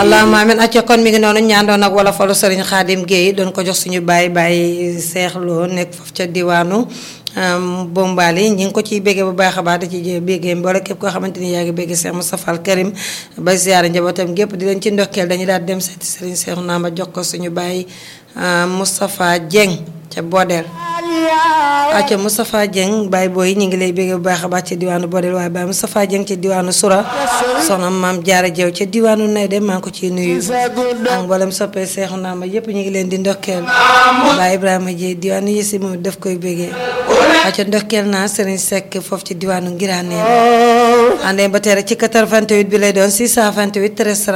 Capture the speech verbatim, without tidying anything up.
allahumma amin acca kon mi ngi noonu ñaandoon ak wala falu Serigne Khadim Gueye doon ko jox suñu baay baay Seex Lo nekk foofu ca diwaanu Bombali ñi ngi ko ciy béggee bu baax a baax da ci béggee mboole képp koo xamante ni yaa ngi béggee Cheikh Moustapha Al Karim ba ziyaara njabootam gépp di leen ci ndokkeel dañu daal dem seeti Serigne Cheikh Naama jox ko suñu baay Moustapha Dieng ca Bodel acca Moustapha Dieng baay booy ñu ngi lay béggee bu baax a baax ca diwaanu Bodel waaye baay Moustapha Dieng ca diwaanu Sura soxna maam Jaara Jeew ca diwaanu Nayde maa ngi ko ciy nuyu ak mboolem soppee Cheikh Naama yëpp ñu ngi leen di ndokkeel baay Ibrahima Dieye diwaanu Yësi moom daf koy béggee acca ndokkeel naa Serigne Seck foofu ci diwaanu Ngiraaneen àndee ba tere ci quatre-vingt-huit bi lay doon six cent vingt-huit treize